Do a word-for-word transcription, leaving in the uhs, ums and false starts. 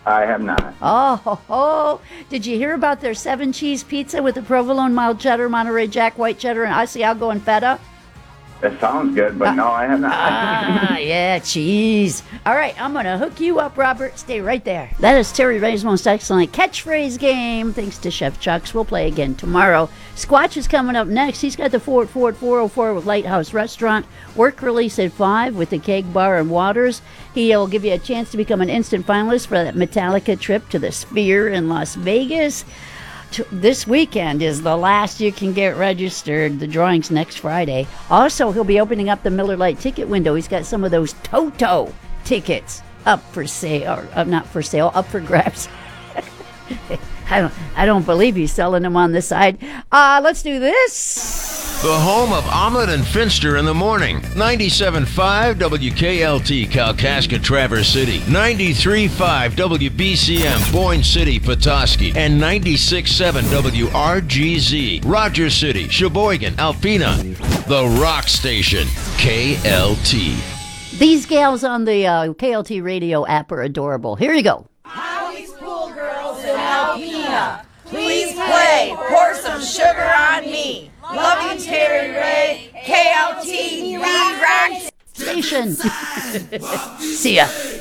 I have not. Oh, ho, ho. Did you hear about their seven cheese pizza with the provolone, mild cheddar, Monterey Jack, white cheddar, and Asiago and feta? That sounds good, but uh, no, I have not. Ah, yeah, cheese. All right, I'm going to hook you up, Robert. Stay right there. That is Terry Ray's most excellent catchphrase game. Thanks to Chef Chucks. We'll play again tomorrow. Squatch is coming up next. He's got the Ford Ford four oh four with Lighthouse Restaurant. Work release at five with the Keg Bar and Waters. He'll give you a chance to become an instant finalist for that Metallica trip to the Sphere in Las Vegas. This weekend is the last you can get registered. The drawing's next Friday. Also, he'll be opening up the Miller Lite ticket window. He's got some of those Toto tickets up for sale, or uh, not for sale, up for grabs. I don't, I don't believe he's selling them on the side. Uh, let's do this. The home of Omelet and Finster in the morning. ninety-seven point five W K L T, Kalkaska, Traverse City. ninety-three point five W B C M, Boyne City, Petoskey. And ninety-six point seven W R G Z, Rogers City, Sheboygan, Alpena. The Rock Station, K L T. These gals on the uh, K L T radio app are adorable. Here you go. Howie's Pool Girls in Alpena. Please play Pour Some Sugar on Me. Love you, Terry Ray. K L T, we rock Station. See ya.